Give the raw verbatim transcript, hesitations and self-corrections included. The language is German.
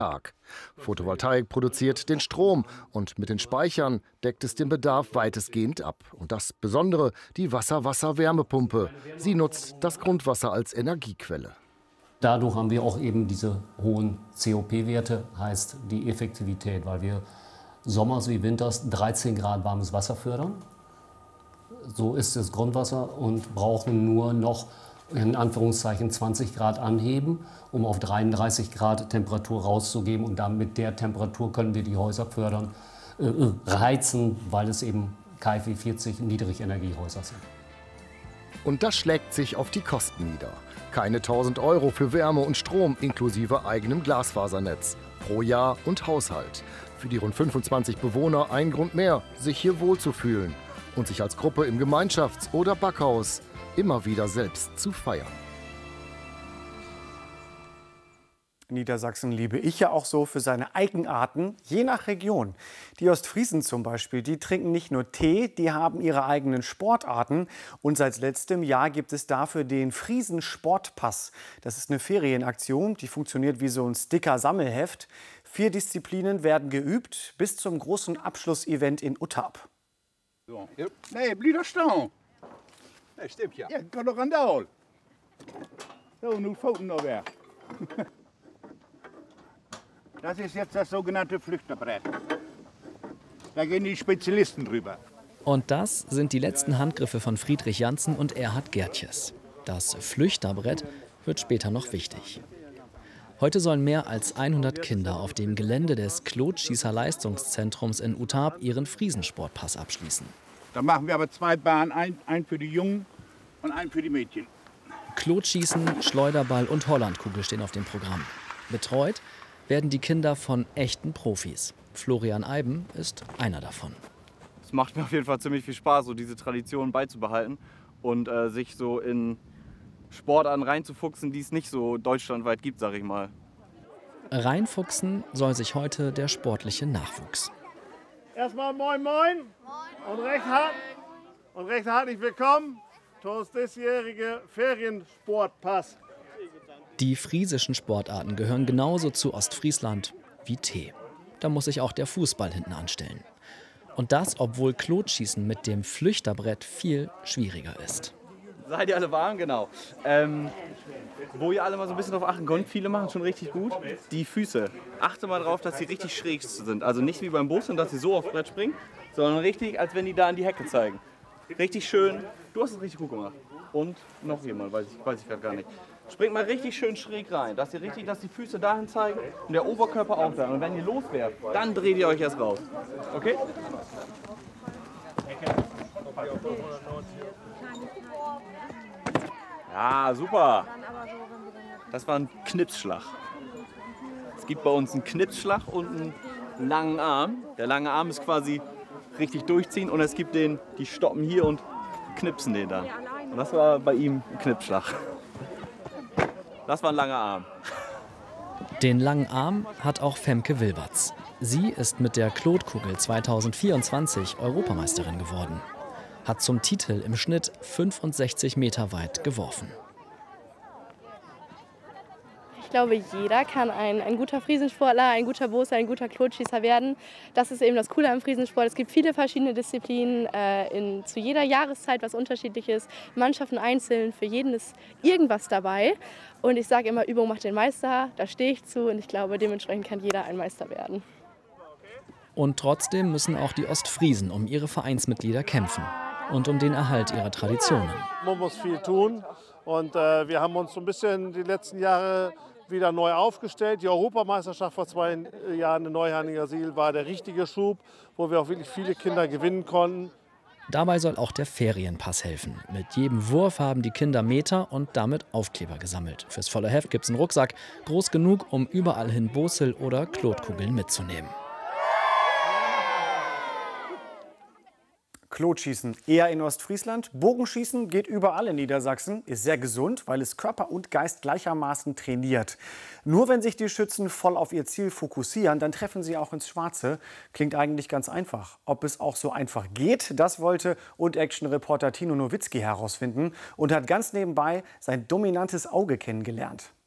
Tag. Photovoltaik produziert den Strom und mit den Speichern deckt es den Bedarf weitestgehend ab. Und das Besondere, die Wasser-Wasser-Wärmepumpe. Sie nutzt das Grundwasser als Energiequelle. Dadurch haben wir auch eben diese hohen C O P-Werte, heißt die Effektivität, weil wir sommers wie winters dreizehn Grad warmes Wasser fördern. So ist das Grundwasser und brauchen nur noch in Anführungszeichen zwanzig Grad anheben, um auf dreiunddreißig Grad Temperatur rauszugeben. Und dann mit der Temperatur können wir die Häuser fördern, äh, reizen, weil es eben K fW vierzig Niedrigenergiehäuser sind. Und das schlägt sich auf die Kosten nieder. Keine tausend Euro für Wärme und Strom inklusive eigenem Glasfasernetz. Pro Jahr und Haushalt. Für die rund fünfundzwanzig Bewohner ein Grund mehr, sich hier wohlzufühlen. Und sich als Gruppe im Gemeinschafts- oder Backhaus immer wieder selbst zu feiern. Niedersachsen liebe ich ja auch so für seine Eigenarten, je nach Region. Die Ostfriesen zum Beispiel, die trinken nicht nur Tee, die haben ihre eigenen Sportarten. Und seit letztem Jahr gibt es dafür den Friesen-Sportpass. Das ist eine Ferienaktion, die funktioniert wie so ein Sticker-Sammelheft. Vier Disziplinen werden geübt, bis zum großen Abschlussevent in Uttarp. So. Nee, blieb doch stehen. Ja, stimmt ja. Ja, kan doch aan de hol. So, nu fouten noch wer. Das ist jetzt das sogenannte Flüchterbrett. Da gehen die Spezialisten drüber. Und das sind die letzten Handgriffe von Friedrich Janssen und Erhard Gertjes. Das Flüchterbrett wird später noch wichtig. Heute sollen mehr als hundert Kinder auf dem Gelände des Klotschießer-Leistungszentrums in Uttarp ihren Friesensportpass abschließen. Da machen wir aber zwei Bahnen, ein, ein für die Jungen und ein für die Mädchen. Klotschießen, Schleuderball und Hollandkugel stehen auf dem Programm. Betreut werden die Kinder von echten Profis. Florian Eiben ist einer davon. Es macht mir auf jeden Fall ziemlich viel Spaß, so diese Tradition beizubehalten und äh, sich so in Sportarten reinzufuchsen, die es nicht so deutschlandweit gibt, sag ich mal. Reinfuchsen soll sich heute der sportliche Nachwuchs. Erstmal moin moin und recht hart und recht herzlich willkommen zum diesjährigen Feriensportpass. Die friesischen Sportarten gehören genauso zu Ostfriesland wie Tee. Da muss sich auch der Fußball hinten anstellen. Und das, obwohl Klotschießen mit dem Flüchterbrett viel schwieriger ist. Seid ihr alle warm? Genau. Ähm, wo ihr alle mal so ein bisschen drauf achten könnt, viele machen schon richtig gut, die Füße. Achte mal drauf, dass sie richtig schräg sind. Also nicht wie beim Bus, dass sie so aufs Brett springen, sondern richtig, als wenn die da an die Hecke zeigen. Richtig schön. Du hast es richtig gut gemacht. Und noch jemand, weiß ich, weiß ich gerade gar nicht. Springt mal richtig schön schräg rein, dass ihr richtig, dass die Füße dahin zeigen und der Oberkörper auch da. Und wenn ihr loswerft, dann dreht ihr euch erst raus. Okay? Ja, super. Das war ein Knipsschlag. Es gibt bei uns einen Knipsschlag und einen langen Arm. Der lange Arm ist quasi richtig durchziehen und es gibt den, die stoppen hier und knipsen den dann. Und das war bei ihm ein Knipsschlag. Das war ein langer Arm. Den langen Arm hat auch Femke Wilberts. Sie ist mit der Klotkugel zweitausendvierundzwanzig Europameisterin geworden. Hat zum Titel im Schnitt fünfundsechzig Meter weit geworfen. Ich glaube, jeder kann ein, ein guter Friesensportler, ein guter Boser, ein guter Klotschießer werden. Das ist eben das Coole am Friesensport. Es gibt viele verschiedene Disziplinen, äh, in, zu jeder Jahreszeit was Unterschiedliches. Mannschaften einzeln, für jeden ist irgendwas dabei. Und ich sage immer, Übung macht den Meister, da stehe ich zu und ich glaube, dementsprechend kann jeder ein Meister werden. Und trotzdem müssen auch die Ostfriesen um ihre Vereinsmitglieder kämpfen und um den Erhalt ihrer Traditionen. Man muss viel tun und äh, wir haben uns so ein bisschen die letzten Jahre wieder neu aufgestellt. Die Europameisterschaft vor zwei Jahren in Neuhannigersiel war der richtige Schub, wo wir auch wirklich viele Kinder gewinnen konnten. Dabei soll auch der Ferienpass helfen. Mit jedem Wurf haben die Kinder Meter und damit Aufkleber gesammelt. Fürs volle Heft gibt es einen Rucksack, groß genug, um überall hin Bosel oder Klotkugeln mitzunehmen. Klotschießen eher in Ostfriesland. Bogenschießen geht überall in Niedersachsen, ist sehr gesund, weil es Körper und Geist gleichermaßen trainiert. Nur wenn sich die Schützen voll auf ihr Ziel fokussieren, dann treffen sie auch ins Schwarze. Klingt eigentlich ganz einfach. Ob es auch so einfach geht, das wollte und Action-Reporter Tino Nowitzki herausfinden und hat ganz nebenbei sein dominantes Auge kennengelernt.